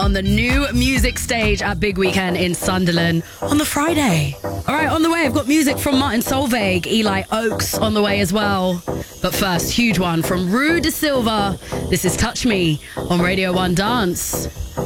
on the new music stage at Big Weekend in Sunderland on the Friday. All right, on the way, I've got music from Martin Solveig, Eli Oaks on the way as well. But first, huge one from Rue De Silva. This is Touch Me on Radio 1 Dance.